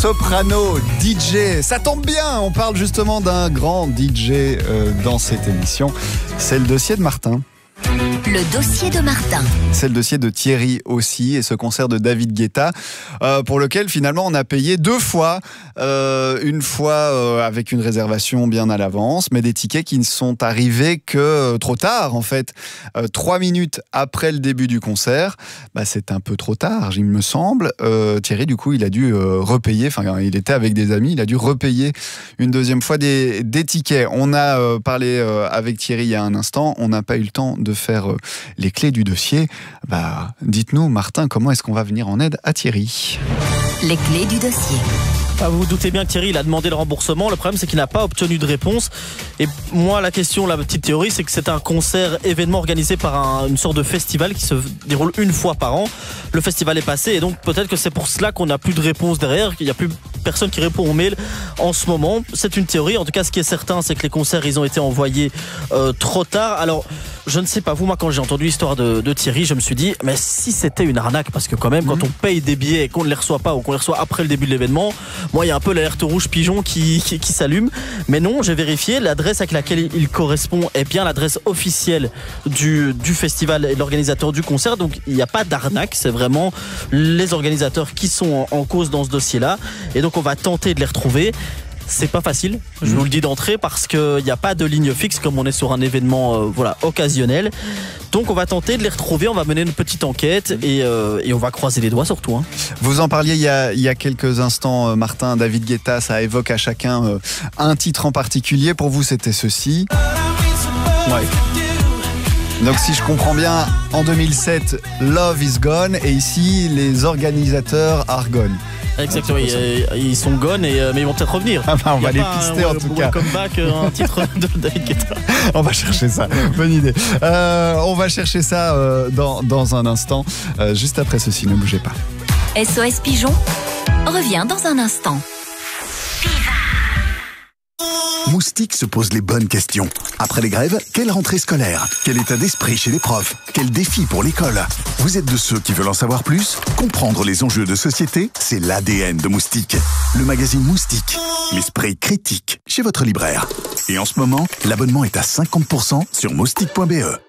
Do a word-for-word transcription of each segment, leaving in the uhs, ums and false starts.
soprano, D J. Ça tombe bien, on parle justement d'un grand D J euh, dans cette émission. C'est le dossier de Martin. Le dossier de Martin. C'est le dossier de Thierry aussi, et ce concert de David Guetta, euh, pour lequel finalement on a payé deux fois. Euh, une fois euh, avec une réservation bien à l'avance, mais des tickets qui ne sont arrivés que euh, trop tard en fait. Euh, trois minutes après le début du concert, bah, c'est un peu trop tard, il me semble. Euh, Thierry, du coup, il a dû euh, repayer, enfin il était avec des amis, il a dû repayer une deuxième fois des, des tickets. On a euh, parlé euh, avec Thierry il y a un instant, on n'a pas eu le temps de faire euh, les clés du dossier. Bah, dites-nous, Martin, comment est-ce qu'on va venir en aide à Thierry ? Les clés du dossier. Ah, vous vous doutez bien que Thierry, il a demandé le remboursement. Le problème, c'est qu'il n'a pas obtenu de réponse. Et moi, la question, la petite théorie, c'est que c'est un concert événement organisé par un, une sorte de festival qui se déroule une fois par an. Le festival est passé et donc peut-être que c'est pour cela qu'on n'a plus de réponse derrière, qu'il n'y a plus personne qui répond aux mails en ce moment. C'est une théorie. En tout cas, ce qui est certain, c'est que les concerts, ils ont été envoyés euh, trop tard. Alors, je ne sais pas vous, moi, quand j'ai entendu l'histoire de, de Thierry, je me suis dit, mais si c'était une arnaque, parce que quand même, mmh. quand on paye des billets et qu'on ne les reçoit pas ou qu'on les reçoit après le début de l'événement, moi, il y a un peu l'alerte rouge pigeon qui, qui, qui s'allume. Mais non, j'ai vérifié, l'adresse avec laquelle il correspond est bien l'adresse officielle du, du festival et de l'organisateur du concert. Donc, il n'y a pas d'arnaque, c'est vraiment les organisateurs qui sont en, en cause dans ce dossier-là. Et donc, on va tenter de les retrouver. C'est pas facile, je vous le dis d'entrée, parce qu'il n'y a pas de ligne fixe comme on est sur un événement euh, voilà, occasionnel. Donc on va tenter de les retrouver, on va mener une petite enquête et, euh, et on va croiser les doigts surtout. Hein. Vous en parliez il y a, il y a quelques instants, Martin, David Guetta, ça évoque à chacun euh, un titre en particulier. Pour vous, c'était ceci. Ouais. Donc si je comprends bien, en deux mille sept, Love is Gone, et ici, les organisateurs are gone. Exactement, ils, ils sont gone, et, mais ils vont peut-être revenir. Ah bah on va les pister un, en tout cas. Welcome back, un titre de David Guetta. On va chercher ça, bonne idée. Euh, on va chercher ça euh, dans, dans un instant, euh, juste après ceci, ne bougez pas. S O S Pigeon revient dans un instant. Moustique se pose les bonnes questions. Après les grèves, quelle rentrée scolaire? Quel état d'esprit chez les profs? Quel défi pour l'école? Vous êtes de ceux qui veulent en savoir plus? Comprendre les enjeux de société, c'est l'A D N de Moustique. Le magazine Moustique, l'esprit critique, chez votre libraire. Et en ce moment, l'abonnement est à cinquante pour cent sur moustique point b e.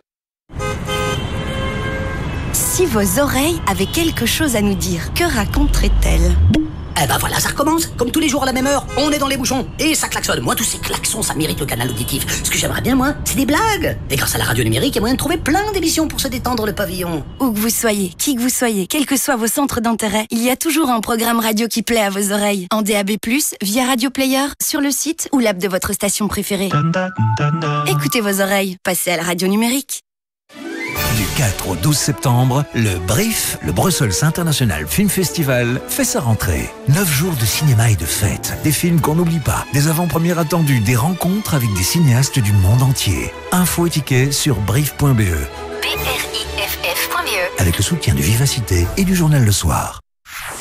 Si vos oreilles avaient quelque chose à nous dire, que raconteraient-elles? Eh ben voilà, ça recommence. Comme tous les jours à la même heure, on est dans les bouchons. Et ça klaxonne. Moi, tous ces klaxons, ça mérite le canal auditif. Ce que j'aimerais bien, moi, c'est des blagues. Et grâce à la radio numérique, il y a moyen de trouver plein d'émissions pour se détendre le pavillon. Où que vous soyez, qui que vous soyez, quels que soient vos centres d'intérêt, il y a toujours un programme radio qui plaît à vos oreilles. En D A B plus, via Radio Player, sur le site ou l'app de votre station préférée. Écoutez vos oreilles. Passez à la radio numérique. Du quatre au douze septembre, le BRIF, le Brussels International Film Festival, fait sa rentrée. Neuf jours de cinéma et de fêtes, des films qu'on n'oublie pas, des avant-premières attendues, des rencontres avec des cinéastes du monde entier. Infos et tickets sur brif point b e. B R I F F point B E. Avec le soutien de Vivacité et du journal Le Soir.